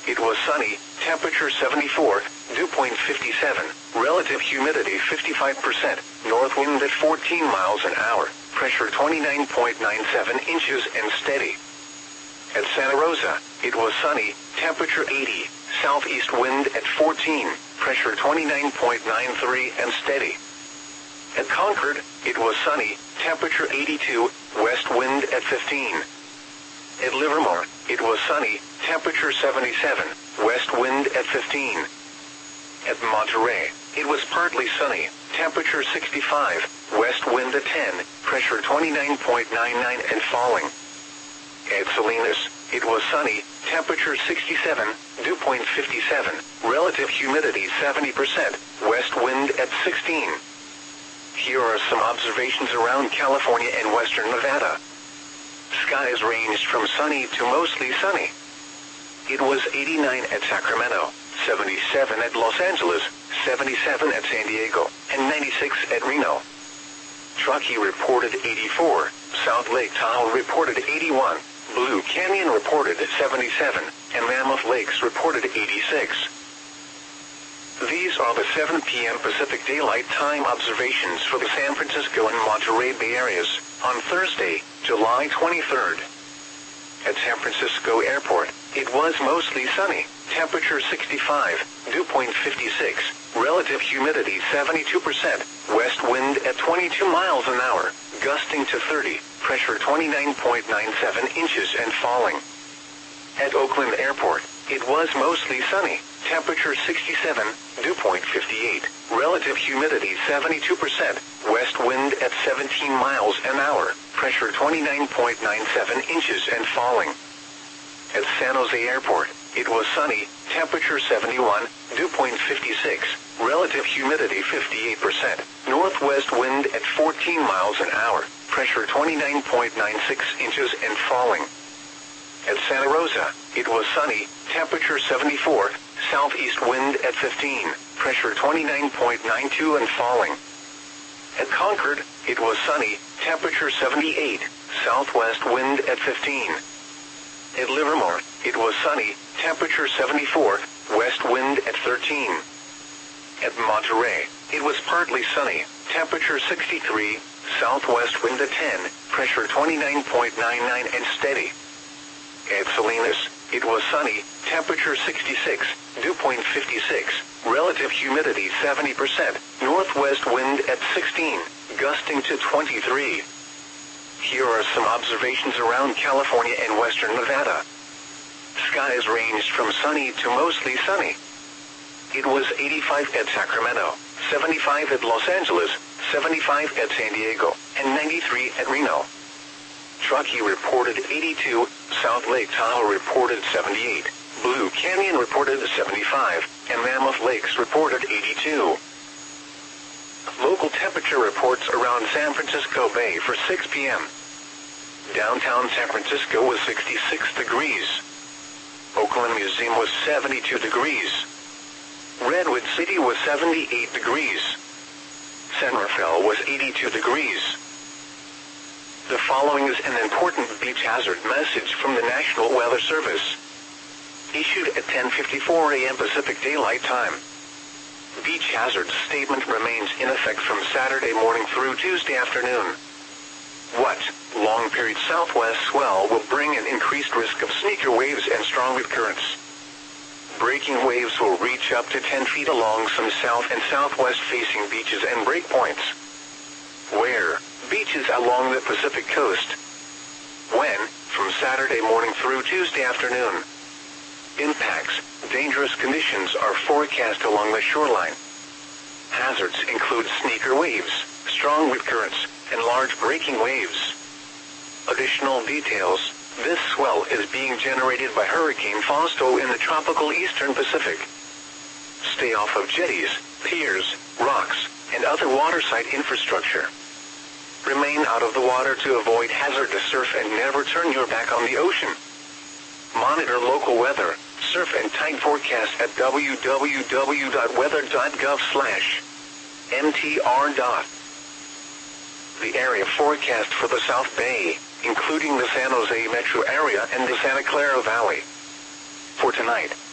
it was sunny, temperature 74, dew point 57, relative humidity 55%, north wind at 14 miles an hour, pressure 29.97 inches and steady. At Santa Rosa, it was sunny, temperature 80, southeast wind at 14, pressure 29.93 and steady. At Concord, it was sunny, temperature 82, west wind at 15. At Livermore, it was sunny, temperature 77, west wind at 15. At Monterey, it was partly sunny, temperature 65, west wind at 10, pressure 29.99 and falling. At Salinas, it was sunny, temperature 67, dew point 57, relative humidity 70%, west wind at 16. Here are some observations around California and western Nevada. Skies ranged from sunny to mostly sunny. It was 89 at Sacramento, 77 at Los Angeles, 77 at San Diego, and 96 at Reno. Truckee reported 84, South Lake Tahoe reported 81, Blue Canyon reported 77, and Mammoth Lakes reported 86. These are the 7 p.m. Pacific Daylight Time observations for the San Francisco and Monterey Bay areas on Thursday, July 23rd. At San Francisco Airport, it was mostly sunny, temperature 65, dew point 56, relative humidity 72%, west wind at 22 miles an hour, gusting to 30, pressure 29.97 inches and falling. At Oakland Airport, it was mostly sunny, temperature 67, dew point 58, relative humidity 72%, west wind at 17 miles an hour, pressure 29.97 inches and falling. At San Jose Airport, it was sunny, temperature 71, dew point 56, relative humidity 58%, northwest wind at 14 miles an hour, pressure 29.96 inches and falling. At Santa Rosa, it was sunny, temperature 74, southeast wind at 15, pressure 29.92 and falling. At Concord, it was sunny, temperature 78, southwest wind at 15. At Livermore, it was sunny, temperature 74, west wind at 13. At Monterey, it was partly sunny, temperature 63, southwest wind at 10, pressure 29.99 and steady. At Salinas, it was sunny, temperature 66, dew point 56, relative humidity 70%, northwest wind at 16, gusting to 23. Here are some observations around California and western Nevada. Skies ranged from sunny to mostly sunny. It was 85 at Sacramento, 75 at Los Angeles, 75 at San Diego, and 93 at Reno. Truckee reported 82, South Lake Tahoe reported 78, Blue Canyon reported 75, and Mammoth Lakes reported 82. Local temperature reports around San Francisco Bay for 6 p.m. Downtown San Francisco was 66 degrees. Oakland Museum was 72 degrees. Redwood City was 78 degrees. San Rafael was 82 degrees. The following is an important beach hazard message from the National Weather Service. Issued at 10:54 a.m. Pacific Daylight Time. Beach hazard statement remains in effect from Saturday morning through Tuesday afternoon. What? Long period southwest swell will bring an increased risk of sneaker waves and strong wind currents. Breaking waves will reach up to 10 feet along some south and southwest facing beaches and breakpoints. Where? Beaches along the Pacific coast. When? From Saturday morning through Tuesday afternoon. Impacts. Dangerous conditions are forecast along the shoreline. Hazards include sneaker waves, strong wind currents, and large breaking waves. Additional details. This swell is being generated by Hurricane Fausto in the tropical eastern Pacific. Stay off of jetties, piers, rocks, and other waterside infrastructure. Remain out of the water to avoid hazardous surf and never turn your back on the ocean. Monitor local weather, surf and tide forecast at www.weather.gov/mtr. The area forecast for the South Bay, including the San Jose metro area and the Santa Clara Valley. For tonight,